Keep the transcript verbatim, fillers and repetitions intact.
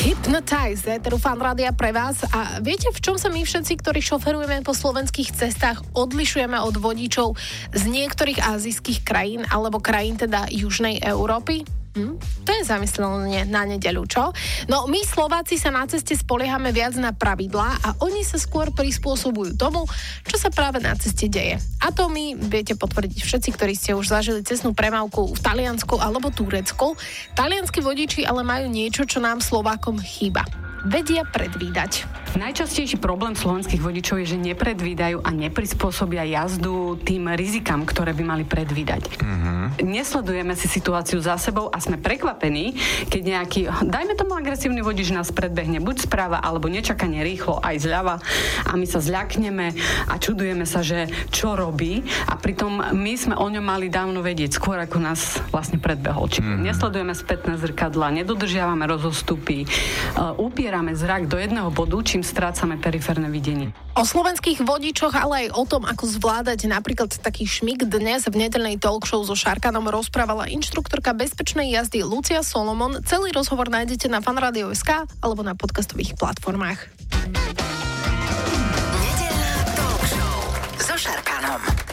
Hypnotize, éteru Fan Rádia pre vás. A viete, v čom sa my všetci, ktorí šoferujeme po slovenských cestách, odlišujeme od vodičov z niektorých ázijských krajín alebo krajín teda Južnej Európy? Hm? To je zamyslenie na nedeľu, čo? No, my Slováci sa na ceste spoliehame viac na pravidlá a oni sa skôr prispôsobujú tomu, čo sa práve na ceste deje. A to mi viete potvrdiť všetci, ktorí ste už zažili cestnú premávku v Taliansku alebo Turecku. Talianski vodiči ale majú niečo, čo nám Slovákom chýba. Vedia predvídať. Najčastejší problém slovenských vodičov je, že nepredvídajú a neprispôsobia jazdu tým rizikám, ktoré by mali predvídať. Mm-hmm. Nesledujeme si situáciu za sebou a sme prekvapení, keď nejaký, dajme tomu agresívny vodič nás predbehne buď správa, alebo nečakane rýchlo aj zľava a my sa zľakneme a čudujeme sa, že čo robí a pritom my sme o ňom mali dávno vedieť, skôr ako nás vlastne predbehol. Čiže mm-hmm. nesledujeme spätné zrkadla, nedodržiavame rozostupy, uh, upierame zrak do jedného bodu, čím strácame periférne videnie. O slovenských vodičoch, ale aj o tom, ako zvládať napríklad taký šmik, dnes v nedeľnej talk show so Šarkanom rozprávala inštruktorka bezpečnej jazdy Lucia Solomon. Celý rozhovor nájdete na fanradio bodka es ká alebo na podcastových platformách. Nedeľná talk show so Šarkanom.